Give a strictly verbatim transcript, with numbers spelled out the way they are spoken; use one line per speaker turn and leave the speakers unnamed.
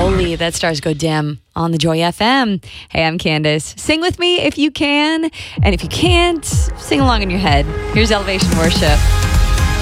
Holy, that stars go dim on the Joy F M. Hey, I'm Candace. Sing with me if you can. And if you can't, sing along in your head. Here's Elevation Worship.